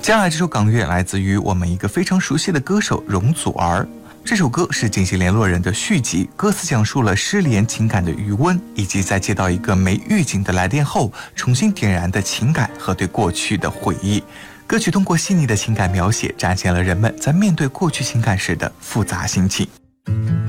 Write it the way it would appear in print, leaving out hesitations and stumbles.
接下来这首港乐来自于我们一个非常熟悉的歌手容祖儿。这首歌是《紧急联络人》的续集，歌词讲述了失联情感的余温，以及在接到一个没预警的来电后重新点燃的情感和对过去的回忆。歌曲通过细腻的情感描写，展现了人们在面对过去情感时的复杂心情。